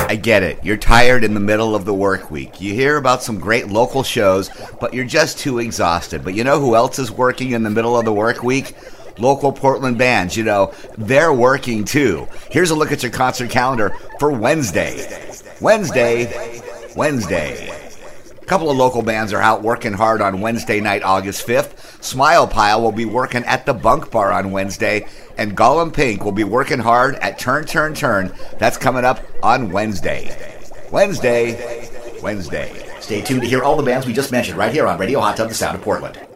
I get it. You're tired in the middle of the work week. You hear about some great local shows, but you're just too exhausted. But you know who else is working in the middle of the work week? Local Portland bands. You know, they're working too. Here's a look at your concert calendar for Wednesday. A couple of local bands are out working hard on Wednesday night, August 5th. Smile Pile will be working at the Bunk Bar on Wednesday, and Gollum Pink will be working hard at Turn Turn Turn. That's coming up on Wednesday. Stay tuned to hear all the bands we just mentioned right here on Radio Hot Tub, the Sound of Portland.